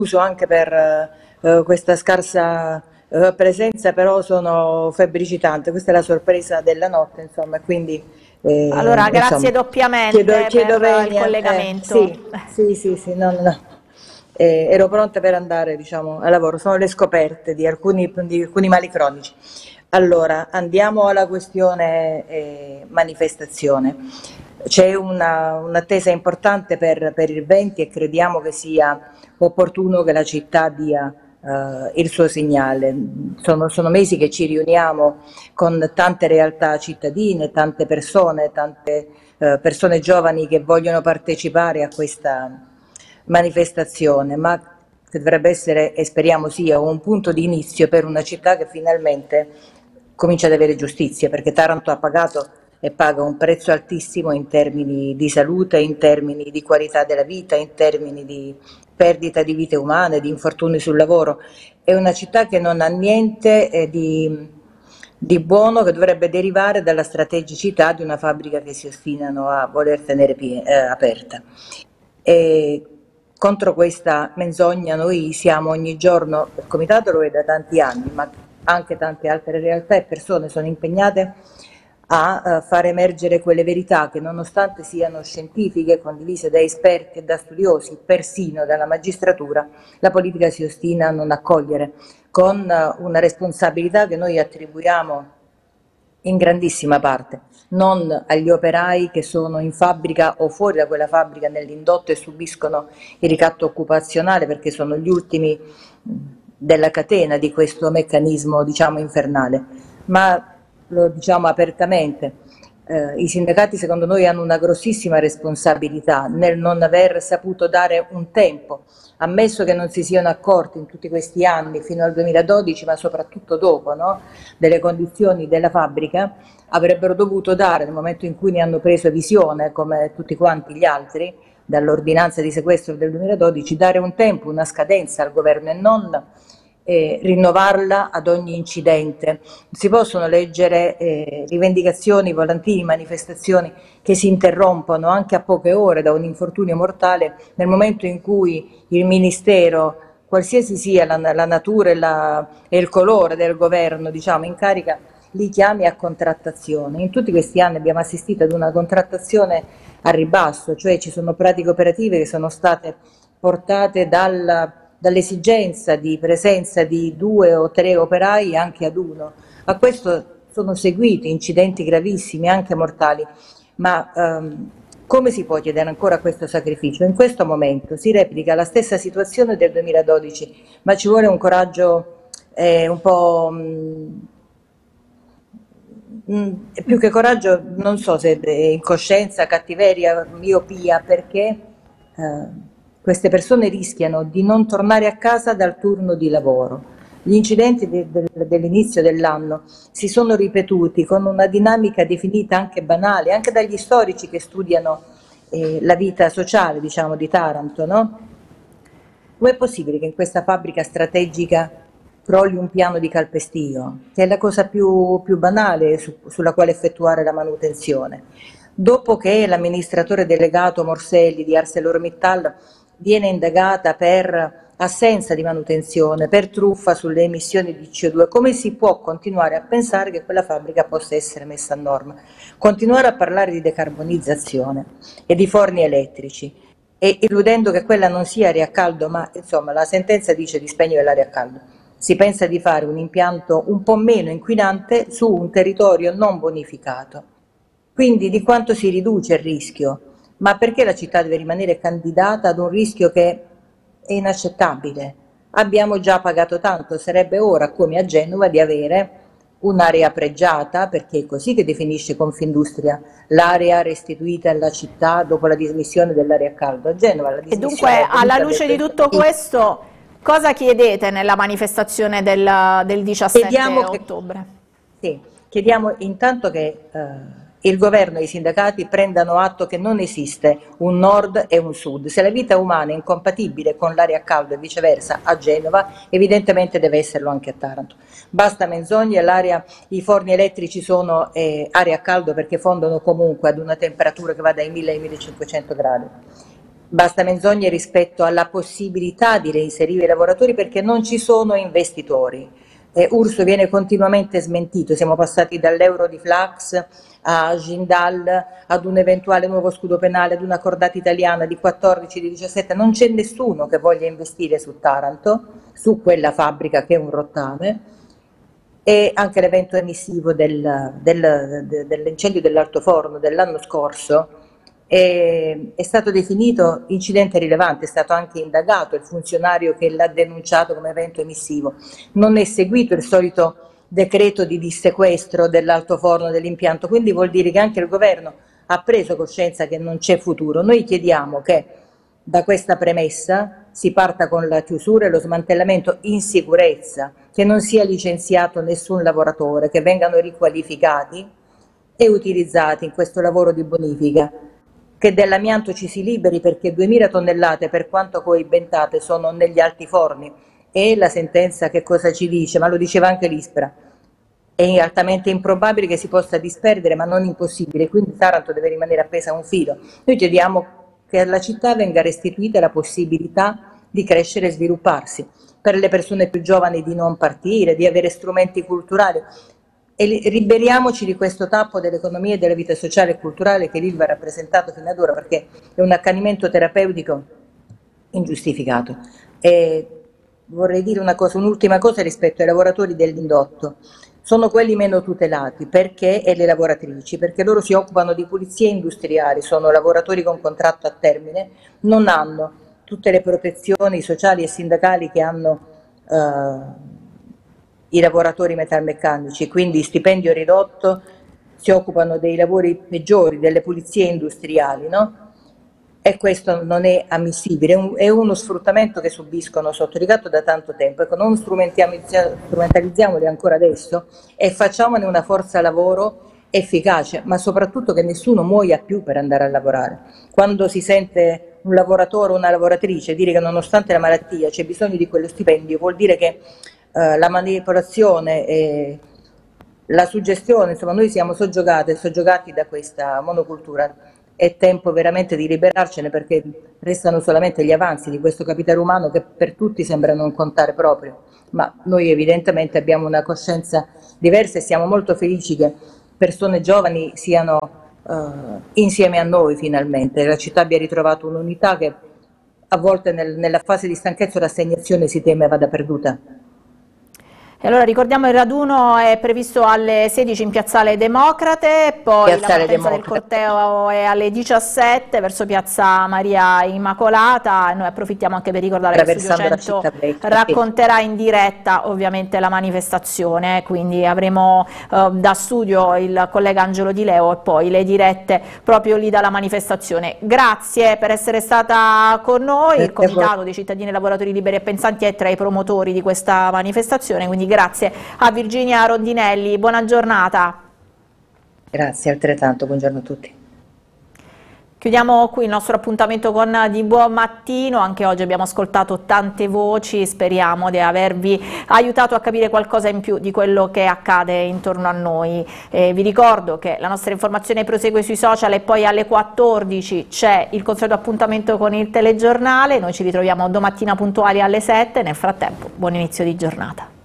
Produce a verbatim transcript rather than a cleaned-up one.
scuso anche per eh, questa scarsa eh, presenza, però sono febbricitante, questa è la sorpresa della notte, insomma, quindi eh, Allora, grazie insomma, chiedo, doppiamente chiedo per il venia, eh, sì, collegamento. sì, sì, sì, no, no, no. Eh, ero pronta per andare, diciamo, al lavoro, sono le scoperte di alcuni, di alcuni mali cronici. Allora, andiamo alla questione eh, manifestazione. C'è una- un'attesa importante per, per il venti e crediamo che sia opportuno che la città dia eh, il suo segnale. Sono, sono mesi che ci riuniamo con tante realtà cittadine, tante persone, tante eh, persone giovani che vogliono partecipare a questa manifestazione, ma che dovrebbe essere, e speriamo sia, un punto di inizio per una città che finalmente comincia ad avere giustizia, perché Taranto ha pagato e paga un prezzo altissimo in termini di salute, in termini di qualità della vita, in termini di perdita di vite umane, di infortuni sul lavoro. È una città che non ha niente eh, di, di buono che dovrebbe derivare dalla strategicità di una fabbrica che si ostinano a voler tenere pie- eh, aperta. E contro questa menzogna noi siamo ogni giorno, il Comitato lo è da tanti anni, ma anche tante altre realtà e persone sono impegnate a eh, far emergere quelle verità che, nonostante siano scientifiche, condivise da esperti e da studiosi, persino dalla magistratura, la politica si ostina a non accogliere, con eh, una responsabilità che noi attribuiamo in grandissima parte non agli operai che sono in fabbrica o fuori da quella fabbrica nell'indotto e subiscono il ricatto occupazionale, perché sono gli ultimi della catena di questo meccanismo, diciamo, infernale, ma lo diciamo apertamente. Eh, I sindacati secondo noi hanno una grossissima responsabilità nel non aver saputo dare un tempo, ammesso che non si siano accorti in tutti questi anni, fino al duemiladodici, ma soprattutto dopo, no, delle condizioni della fabbrica, avrebbero dovuto dare, nel momento in cui ne hanno preso visione, come tutti quanti gli altri, dall'ordinanza di sequestro del duemiladodici, dare un tempo, una scadenza al governo e non eh, rinnovarla ad ogni incidente. Si possono leggere eh, rivendicazioni, volantini, manifestazioni che si interrompono anche a poche ore da un infortunio mortale nel momento in cui il Ministero, qualsiasi sia la, la natura e, la, e il colore del governo, diciamo, in carica, li chiami a contrattazione. In tutti questi anni abbiamo assistito ad una contrattazione a ribasso, cioè ci sono pratiche operative che sono state portate dal, dall'esigenza di presenza di due o tre operai anche ad uno. A questo sono seguiti incidenti gravissimi, anche mortali, ma ehm, come si può chiedere ancora questo sacrificio? In questo momento si replica la stessa situazione del duemiladodici, ma ci vuole un coraggio eh, un po'... Mh, mh, più che coraggio, non so se è incoscienza, cattiveria, miopia, perché eh, queste persone rischiano di non tornare a casa dal turno di lavoro. Gli incidenti de- del- dell'inizio dell'anno si sono ripetuti con una dinamica definita anche banale, anche dagli storici che studiano eh, la vita sociale, diciamo, di Taranto, no? Com'è possibile che in questa fabbrica strategica crolli un piano di calpestio, che è la cosa più, più banale su- sulla quale effettuare la manutenzione? Dopo che l'amministratore delegato Morselli di ArcelorMittal viene indagata per assenza di manutenzione, per truffa sulle emissioni di C O due, come si può continuare a pensare che quella fabbrica possa essere messa a norma? Continuare a parlare di decarbonizzazione e di forni elettrici, e illudendo che quella non sia aria a caldo, ma insomma la sentenza dice di spegnere l'aria a caldo. Si pensa di fare un impianto un po' meno inquinante su un territorio non bonificato. Quindi di quanto si riduce il rischio? Ma perché la città deve rimanere candidata ad un rischio che è inaccettabile? Abbiamo già pagato tanto, sarebbe ora, come a Genova, di avere un'area pregiata, perché è così che definisce Confindustria, l'area restituita alla città dopo la dismissione dell'area a caldo. A Genova la E dismissione è dunque, alla avvenuta nel luce di tutto duemiladodici. questo, cosa chiedete nella manifestazione del, del diciassette Chiediamo che, ottobre? sì, chiediamo intanto che eh, il governo e i sindacati prendano atto che non esiste un nord e un sud. Se la vita umana è incompatibile con l'aria a caldo e viceversa a Genova, evidentemente deve esserlo anche a Taranto. Basta menzogne, l'aria, i forni elettrici sono eh, aria a caldo perché fondono comunque ad una temperatura che va dai mille ai millecinquecento gradi. Basta menzogne rispetto alla possibilità di reinserire i lavoratori perché non ci sono investitori. Eh, Urso viene continuamente smentito, siamo passati dall'euro di Flax a Jindal, ad un eventuale nuovo scudo penale, ad una cordata italiana di quattordici, di diciassette, non c'è nessuno che voglia investire su Taranto, su quella fabbrica che è un rottame, e anche l'evento emissivo del, del, de, dell'incendio dell'altoforno dell'anno scorso è, è stato definito incidente rilevante, è stato anche indagato il funzionario che l'ha denunciato come evento emissivo. Non è seguito il solito decreto di dissequestro dell'altoforno dell'impianto, quindi vuol dire che anche il governo ha preso coscienza che non c'è futuro. Noi chiediamo che da questa premessa si parta con la chiusura e lo smantellamento in sicurezza, che non sia licenziato nessun lavoratore, che vengano riqualificati e utilizzati in questo lavoro di bonifica, che dell'amianto ci si liberi perché duemila tonnellate, per quanto coibentate, sono negli altiforni. E la sentenza che cosa ci dice? Ma lo diceva anche l'ISPRA. È altamente improbabile che si possa disperdere, ma non impossibile, quindi Taranto deve rimanere appesa a un filo. Noi chiediamo che alla città venga restituita la possibilità di crescere e svilupparsi, per le persone più giovani di non partire, di avere strumenti culturali. E liberiamoci di questo tappo dell'economia e della vita sociale e culturale che l'Ilva ha rappresentato fino ad ora, perché è un accanimento terapeutico ingiustificato. E vorrei dire una cosa, un'ultima cosa rispetto ai lavoratori dell'indotto. Sono quelli meno tutelati perché, e le lavoratrici, perché loro si occupano di pulizie industriali, sono lavoratori con contratto a termine, non hanno tutte le protezioni sociali e sindacali che hanno eh, i lavoratori metalmeccanici, quindi stipendio ridotto, si occupano dei lavori peggiori, delle pulizie industriali, no? E questo non è ammissibile, è, un, è uno sfruttamento che subiscono sotto ricatto da tanto tempo. Ecco, non strumentalizziamoli ancora adesso e facciamone una forza lavoro efficace, ma soprattutto che nessuno muoia più per andare a lavorare. Quando si sente un lavoratore o una lavoratrice dire che nonostante la malattia c'è bisogno di quello stipendio, vuol dire che eh, la manipolazione e la suggestione, insomma, noi siamo soggiogate, soggiogati da questa monocultura. È tempo veramente di liberarcene perché restano solamente gli avanzi di questo capitale umano che per tutti sembra non contare proprio, ma noi evidentemente abbiamo una coscienza diversa e siamo molto felici che persone giovani siano uh, insieme a noi finalmente, la città abbia ritrovato un'unità che a volte nel, nella fase di stanchezza o rassegnazione si teme vada perduta. E allora ricordiamo il raduno è previsto alle sedici in Piazzale Democrate, poi Piazzale la partenza del corteo è alle diciassette verso Piazza Maria Immacolata e noi approfittiamo anche per ricordare che Studio cento racconterà in diretta ovviamente la manifestazione, quindi avremo eh, da studio il collega Angelo Di Leo e poi le dirette proprio lì dalla manifestazione. Grazie per essere stata con noi, il Comitato dei Cittadini Lavoratori Liberi e Pensanti è tra i promotori di questa manifestazione, quindi grazie a Virginia Rondinelli, buona giornata. Grazie altrettanto, buongiorno a tutti. Chiudiamo qui il nostro appuntamento con Di Buon Mattino, anche oggi abbiamo ascoltato tante voci, speriamo di avervi aiutato a capire qualcosa in più di quello che accade intorno a noi. Eh, vi ricordo che la nostra informazione prosegue sui social e poi alle quattordici c'è il consueto appuntamento con il telegiornale, noi ci ritroviamo domattina puntuali alle sette, nel frattempo buon inizio di giornata.